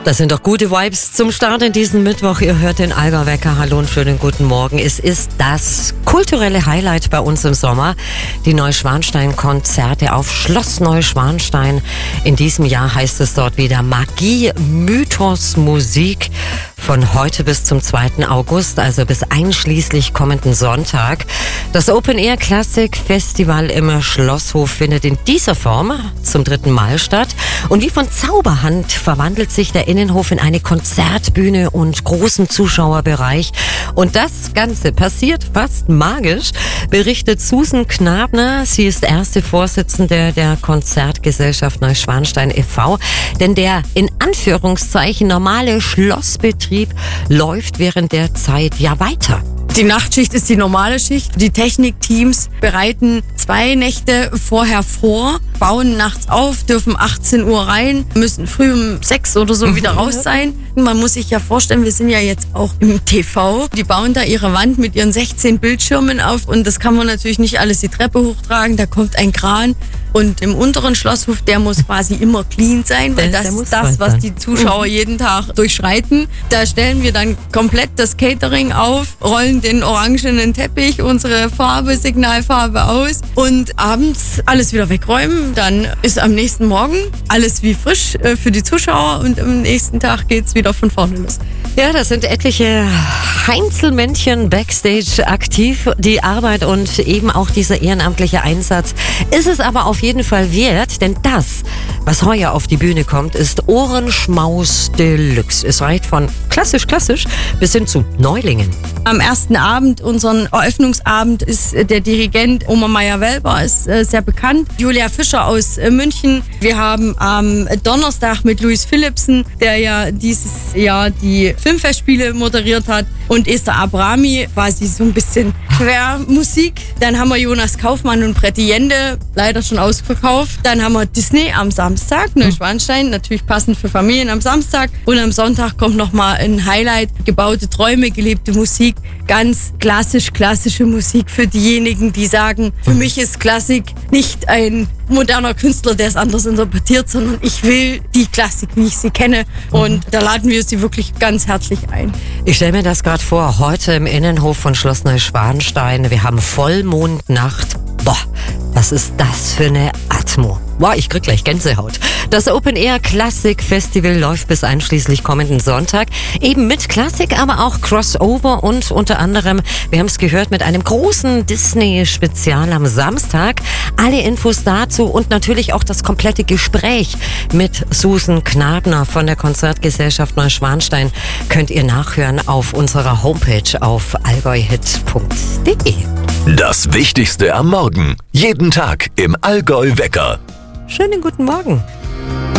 Das sind doch gute Vibes zum Start in diesen Mittwoch. Ihr hört den Allgäu-Wecker. Hallo und schönen guten Morgen. Es ist das kulturelle Highlight bei uns im Sommer. Die Neuschwanstein-Konzerte auf Schloss Neuschwanstein. In diesem Jahr heißt es dort wieder Magie, Mythos, Musik. Von heute bis zum 2. August, also bis einschließlich kommenden Sonntag. Das Open Air Classic Festival im Schlosshof findet in dieser Form zum 3. Mal statt. Und wie von Zauberhand verwandelt sich der Innenhof in eine Konzertbühne und großen Zuschauerbereich. Und das Ganze passiert fast magisch, berichtet Susan Knabner. Sie ist erste Vorsitzende der Konzertgesellschaft Neuschwanstein e.V. Denn der in Anführungszeichen normale Schlossbetrieb läuft während der Zeit ja weiter. Die Nachtschicht ist die normale Schicht. Die Technikteams bereiten 2 Nächte vorher vor, bauen nachts auf, dürfen 18 Uhr rein, müssen früh um 6 oder so wieder raus sein. Man muss sich ja vorstellen, wir sind ja jetzt auch im TV. Die bauen da ihre Wand mit ihren 16 Bildschirmen auf und das kann man natürlich nicht alles die Treppe hochtragen. Da kommt ein Kran. Und im unteren Schlosshof, der muss quasi immer clean sein, weil das ist das, was die Zuschauer jeden Tag durchschreiten. Da stellen wir dann komplett das Catering auf, rollen den orangenen Teppich, unsere Farbe, Signalfarbe aus und abends alles wieder wegräumen. Dann ist am nächsten Morgen alles wie frisch für die Zuschauer und am nächsten Tag geht's wieder von vorne los. Ja, das sind etliche Heinzelmännchen backstage aktiv. Die Arbeit und eben auch dieser ehrenamtliche Einsatz ist es aber auf jeden Fall wert, denn das, was heuer auf die Bühne kommt, ist Ohrenschmaus Deluxe. Es reicht von klassisch bis hin zu Neulingen. Am ersten Abend, unseren Eröffnungsabend, ist der Dirigent Oma Meyer-Welber, ist sehr bekannt. Julia Fischer aus München. Wir haben am Donnerstag mit Louis Philipsen, der ja dieses Jahr die Filmfestspiele moderiert hat, und Esther Abrami, quasi so ein bisschen Quermusik. Dann haben wir Jonas Kaufmann und Bretti Jende, leider schon ausverkauft. Dann haben wir Disney am Samstag, Neuschwanstein, natürlich passend für Familien am Samstag. Und am Sonntag kommt nochmal ein Highlight, gebaute Träume, gelebte Musik. Ganz klassische Musik für diejenigen, die sagen, für mich ist Klassik nicht ein moderner Künstler, der es anders interpretiert, sondern ich will die Klassik, wie ich sie kenne. Und da laden wir sie wirklich ganz herzlich ein. Ich stelle mir das gerade vor, heute im Innenhof von Schloss Neuschwanstein. Wir haben Vollmondnacht. Boah, was ist das für eine Atmo? Boah, ich krieg gleich Gänsehaut. Das Open Air Classic Festival läuft bis einschließlich kommenden Sonntag. Eben mit Klassik, aber auch Crossover und unter anderem, wir haben es gehört, mit einem großen Disney-Spezial am Samstag. Alle Infos dazu und natürlich auch das komplette Gespräch mit Susan Knabner von der Konzertgesellschaft Neuschwanstein könnt ihr nachhören auf unserer Homepage auf allgäuhit.de. Das Wichtigste am Morgen. Jeden Tag im Allgäu-Wecker. Schönen guten Morgen.